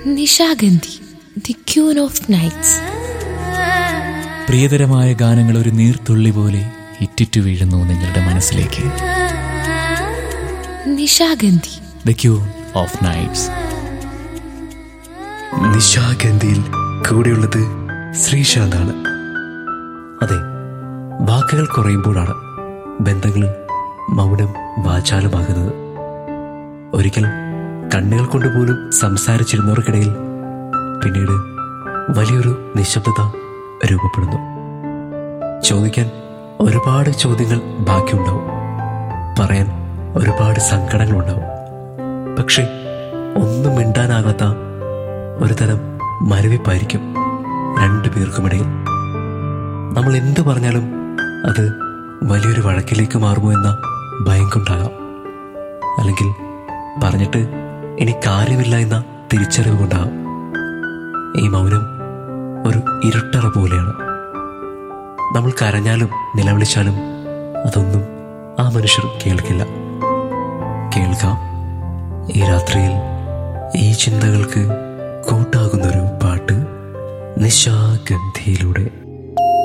Nishagandhi, the queen of nights. പ്രിയതരമായ ഗാനങ്ങൾ ഒരു നീർത്തുള്ളി പോലെ ഇറ്റിറ്റു വീഴുന്നു നിങ്ങളുടെ മനസ്സിലേക്ക്. Nishagandhi, the queen of nights. നിശാഗന്ധിയിൽ കൂടെയുള്ളത് ശ്രീശാന്താണ്. അതെ, വാക്കുകൾ കുറയുമ്പോഴാണ് ബന്ധങ്ങളിൽ മൗനം വാചാലമാകുന്നത്. ഒരിക്കൽ കണ്ണുകൾ കൊണ്ടുപോലും സംസാരിച്ചിരുന്നവർക്കിടയിൽ പിന്നീട് വലിയൊരു നിശബ്ദത രൂപപ്പെടുന്നു. ചോദിക്കാൻ ഒരുപാട് ചോദ്യങ്ങൾ ബാക്കിയുണ്ടാവും, പറയാൻ ഒരുപാട് സങ്കടങ്ങളുണ്ടാവും. പക്ഷെ ഒന്നും മിണ്ടാനാകാത്ത ഒരു തരം മരവിപ്പായിരിക്കും രണ്ടു പേർക്കുമിടയിൽ. നമ്മൾ എന്തു പറഞ്ഞാലും അത് വലിയൊരു വഴക്കിലേക്ക് മാറുമോ എന്ന ഭയം കൊണ്ടാകാം, അല്ലെങ്കിൽ പറഞ്ഞിട്ട് ഇനി കാര്യമില്ല എന്ന തിരിച്ചറിവ് കൊണ്ടാകാം. ഈ മൗനം ഒരു ഇരുട്ടറ പോലെയാണ്. നമ്മൾ കരഞ്ഞാലും നിലവിളിച്ചാലും അതൊന്നും ആ മനുഷ്യർ കേൾക്കില്ല. കേൾക്കാം ഈ രാത്രിയിൽ ഈ ചിന്തകൾക്ക് കൂട്ടാകുന്നൊരു പാട്ട് നിശാഗന്ധിയിലൂടെ.